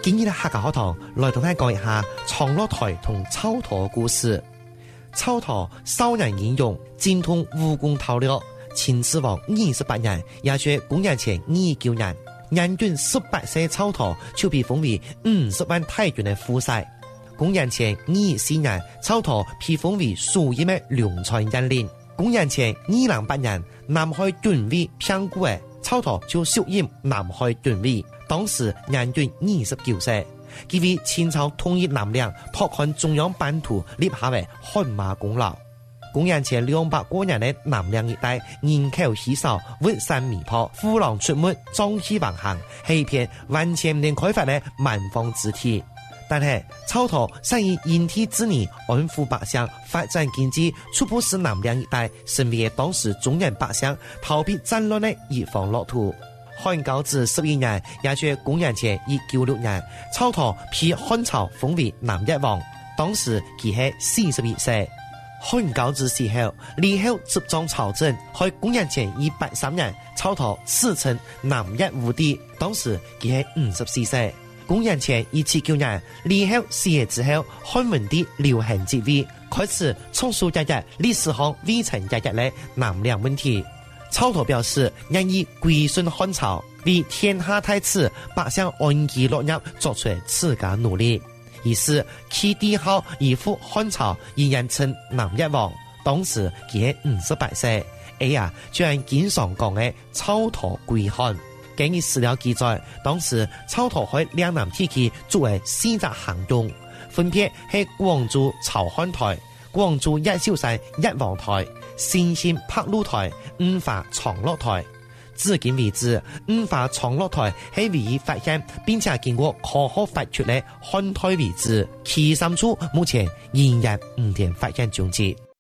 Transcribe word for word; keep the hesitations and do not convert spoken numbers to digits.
今日嘅客家課堂來同大家講一下長樂台同草陀故事。草陀少年英勇，精通武功韜略，秦始皇二十八年，也就是公元前二九年，年僅十八歲草陀就被封為五十萬大軍嘅副帥。公元前二四年，草陀被封為蘇燕嘅龍川縣令。公元前二零八年，南海軍委評估嘅草陀就屬任南海軍委，當時年僅二十九歲。佢為清朝統一南洋、拓寬中央版圖立下為汗馬功勞。公元前兩百多年的南洋一帶人口稀少，物產微薄，虎狼出沒，瘴氣橫行，係一片完全未開發的蠻荒之地。但係草陀善以因地制宜，安撫百姓，發展經濟，初步使南洋一帶成為當時中原百姓逃避戰亂的一方樂土。漢高祖十一年，也就是公元前一九六年，草陀被漢朝封為南越王，當時佢係四十一歲。漢高祖死後，李後執掌朝政，喺公元前一八三年，草陀史稱南越武帝，當時佢係五十四歲。公元前一七九年，李後死之後，漢文帝劉恆即位，開始重述一日歷史上未曾一日的南洋問題。草陀表示願意歸順漢朝，為天下太平，百姓安居樂業作出自家努力。於是其帝號依附漢朝，依然稱南越王。當時佢係五十八歲。哎呀，就像經常講嘅草陀歸漢。根據史料記載，當時草陀喺兩南地區作為四隻行動，分別係廣州潮漢台、廣州一秀山一王台、新興柏祿台、五華長樂台。至今為止，五華長樂台係唯一發現並且經過科學發掘的漢台遺址，其三處目前仍然唔見發現蹤跡。